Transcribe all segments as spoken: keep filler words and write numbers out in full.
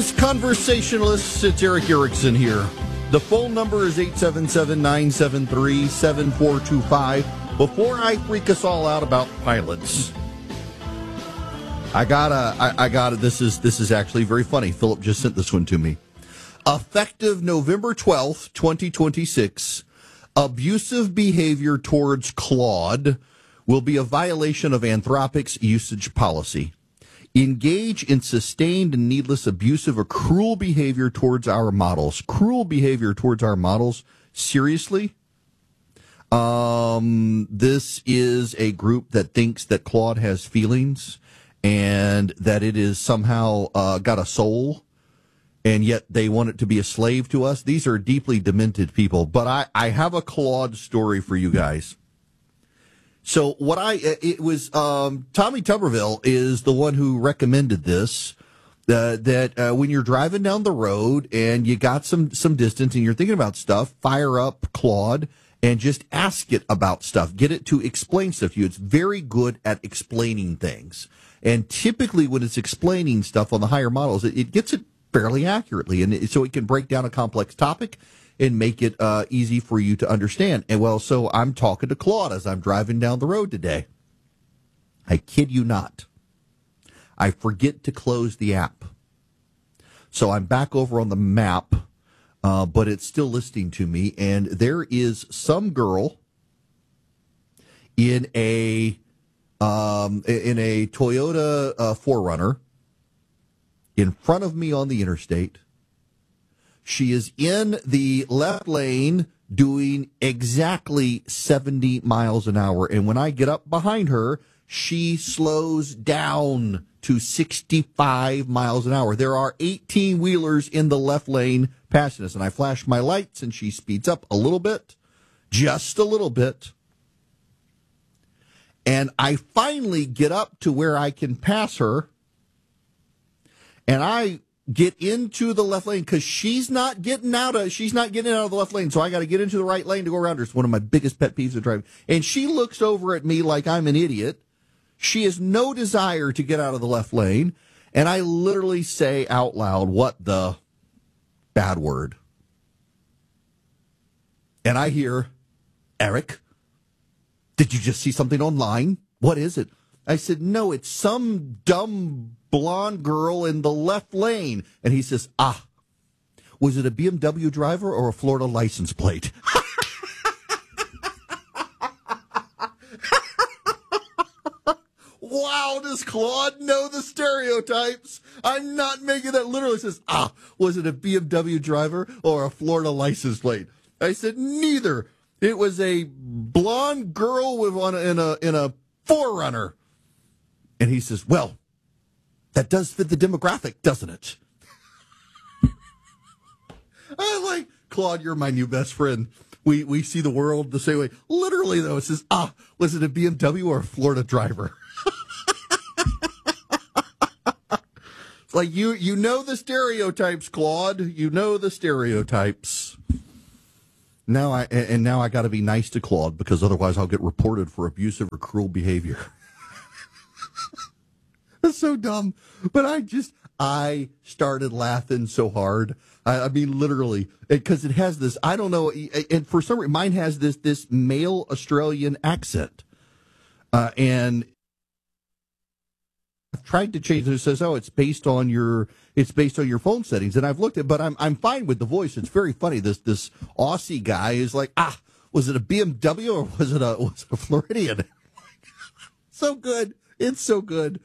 Greetings, conversationalists. It's Eric Erickson here. The phone number is eight seven seven, nine seven three, seven four two five. Before I freak us all out about pilots, I gotta, I, I gotta, this is, this is actually very funny. Philip just sent this one to me. Effective November twelfth, twenty twenty-six, abusive behavior towards Claude will be a violation of Anthropic's usage policy. Engage in sustained and needless abusive or cruel behavior towards our models. Cruel behavior towards our models? Seriously? Um, this is a group that thinks that Claude has feelings and that it is somehow uh, got a soul, and yet they want it to be a slave to us. These are deeply demented people. But I, I have a Claude story for you guys. So what I, it was, um, Tommy Tuberville is the one who recommended this, uh, that, uh, when you're driving down the road and you got some, some distance and you're thinking about stuff, fire up Claude and just ask it about stuff. Get it to explain stuff to you. It's very good at explaining things. And typically when it's explaining stuff on the higher models, it, it gets it fairly accurately. And it, so it can break down a complex topic and make it uh, easy for you to understand. And well, so I'm talking to Claude as I'm driving down the road today. I kid you not. I forget to close the app. So I'm back over on the map, uh, but it's still listening to me. And there is some girl in a um, in a Toyota uh, four runner in front of me on the interstate. She is in the left lane doing exactly seventy miles an hour. And when I get up behind her, she slows down to sixty-five miles an hour. There are eighteen-wheelers in the left lane passing us. And I flash my lights, and she speeds up a little bit, just a little bit. And I finally get up to where I can pass her. And I get into the left lane because she's not getting out of she's not getting out of the left lane, so I got to get into the right lane to go around her. It's one of my biggest pet peeves of driving. And she looks over at me like I'm an idiot. She has no desire to get out of the left lane, and I literally say out loud, "What the bad word?" And I hear, "Eric, did you just see something online? What is it?" I said, "No, it's some dumb blonde girl in the left lane." And he says, "Ah, was it a B M W driver or a Florida license plate?" Wow, does Claude know the stereotypes? I'm not making that. Literally says, "Ah, was it a B M W driver or a Florida license plate?" I said, "Neither. It was a blonde girl with one in a in a four runner." And he says, "Well, that does fit the demographic, doesn't it?" I'm like, "Claude, you're my new best friend. We we see the world the same way." Literally, though, it says, "Ah, was it a B M W or a Florida driver?" It's like, you you know the stereotypes, Claude. You know the stereotypes. Now I and now I got to be nice to Claude, because otherwise I'll get reported for abusive or cruel behavior. That's so dumb. But I just, I started laughing so hard. I, I mean, literally, because it has this, I don't know, and for some reason, mine has this, this male Australian accent. Uh, and I've tried to change it. It says, "Oh, it's based on your, it's based on your phone settings." And I've looked at, but I'm, I'm fine with the voice. It's very funny. This, this Aussie guy is like, "Ah, was it a B M W or was it a, was it a Floridian?" So good. It's so good.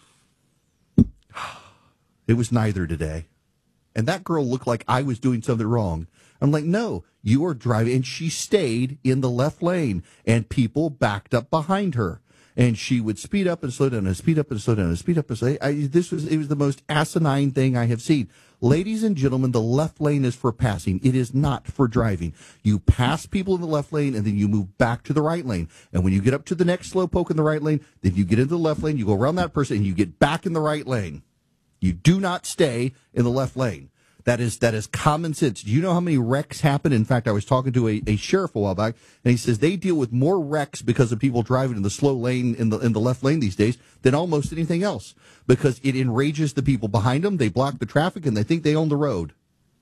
It was neither today. And that girl looked like I was doing something wrong. I'm like, "No, you are driving." And she stayed in the left lane, and people backed up behind her. And she would speed up and slow down and speed up and slow down and speed up and slow down. I, this was, it was the most asinine thing I have seen. Ladies and gentlemen, the left lane is for passing. It is not for driving. You pass people in the left lane, and then you move back to the right lane. And when you get up to the next slow poke in the right lane, then you get into the left lane, you go around that person, and you get back in the right lane. You do not stay in the left lane. That is that is common sense. Do you know how many wrecks happen? In fact, I was talking to a, a sheriff a while back, and he says they deal with more wrecks because of people driving in the slow lane in the in the left lane these days than almost anything else, because it enrages the people behind them. They block the traffic, and they think they own the road.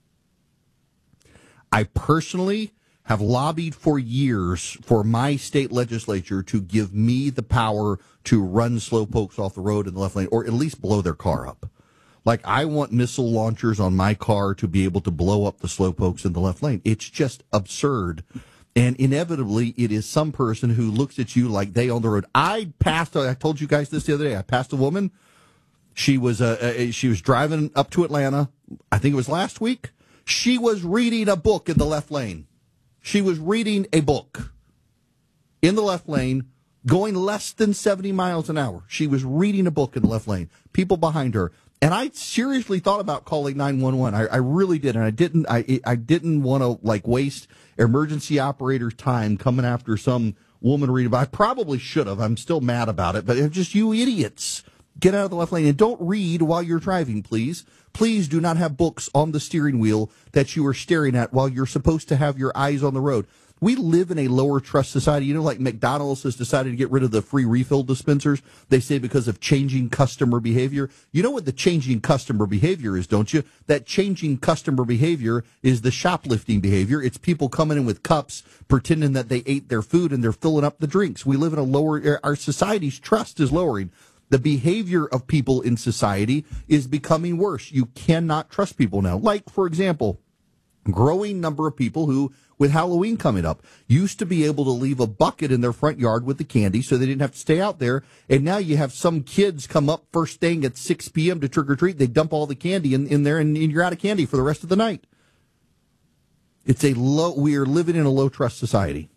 I personally have lobbied for years for my state legislature to give me the power to run slowpokes off the road in the left lane, or at least blow their car up. Like, I want missile launchers on my car to be able to blow up the slowpokes in the left lane. It's just absurd. And inevitably, it is some person who looks at you like they own the road. I passed, I told you guys this the other day, I passed a woman. She was, uh, she was driving up to Atlanta. I think it was last week. She was reading a book in the left lane. She was reading a book in the left lane, going less than seventy miles an hour. She was reading a book in the left lane. People behind her. And I seriously thought about calling nine one one. I, I really did, and I didn't. I I didn't want to like waste emergency operator time coming after some woman reading. But I probably should have. I'm still mad about it. But it's just, you idiots, get out of the left lane and don't read while you're driving, please. Please do not have books on the steering wheel that you are staring at while you're supposed to have your eyes on the road. We live in a lower trust society. You know, like McDonald's has decided to get rid of the free refill dispensers. They say because of changing customer behavior. You know what the changing customer behavior is, don't you? That changing customer behavior is the shoplifting behavior. It's people coming in with cups, pretending that they ate their food, and they're filling up the drinks. We live in a lower, our society's trust is lowering. The behavior of people in society is becoming worse. You cannot trust people now. Like, for example, growing number of people who, with Halloween coming up, used to be able to leave a bucket in their front yard with the candy so they didn't have to stay out there. And now you have some kids come up first thing at six p.m. to trick or treat. They dump all the candy in, in there, and, and you're out of candy for the rest of the night. It's a low, we are living in a low trust society.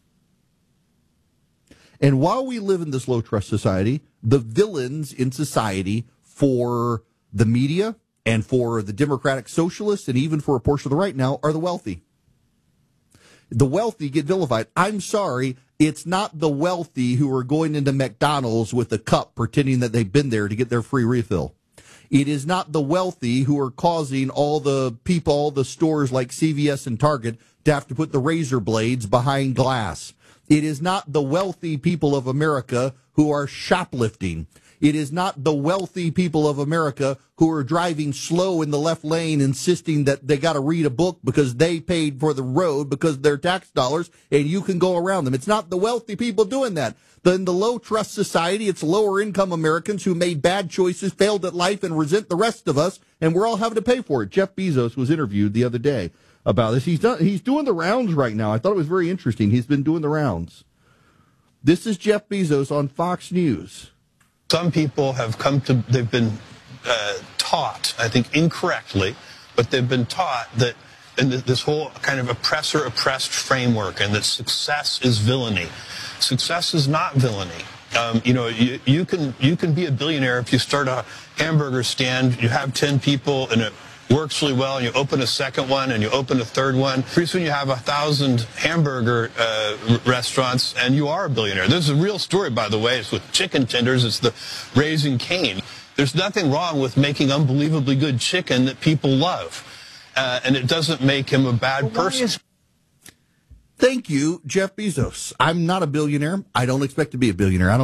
And while we live in this low trust society, the villains in society for the media and for the Democratic Socialists and even for a portion of the right now are the wealthy. The wealthy get vilified. I'm sorry, it's not the wealthy who are going into McDonald's with a cup pretending that they've been there to get their free refill. It is not the wealthy who are causing all the people, all the stores like C V S and Target to have to put the razor blades behind glass. It is not the wealthy people of America who are shoplifting. It is not the wealthy people of America who are driving slow in the left lane, insisting that they got to read a book because they paid for the road because they're tax dollars and you can go around them. It's not the wealthy people doing that. In the low trust society, it's lower income Americans who made bad choices, failed at life, and resent the rest of us, and we're all having to pay for it. Jeff Bezos was interviewed the other day about this. He's done, he's doing the rounds right now. I thought it was very interesting. He's been doing the rounds. This is Jeff Bezos on Fox News. Some people have come to, they've been uh, taught, I think incorrectly, but they've been taught that in this whole kind of oppressor-oppressed framework, and that success is villainy. Success is not villainy. Um, you know, you, you can you can be a billionaire if you start a hamburger stand, you have ten people, and it works really well, and you open a second one, and you open a third one. Pretty soon you have a thousand hamburger uh, restaurants, and you are a billionaire. There's a real story, by the way. It's with chicken tenders. It's the Raising Cane. There's nothing wrong with making unbelievably good chicken that people love, uh, and it doesn't make him a bad well, person. Thank you, Jeff Bezos. I'm not a billionaire. I don't expect to be a billionaire. I don't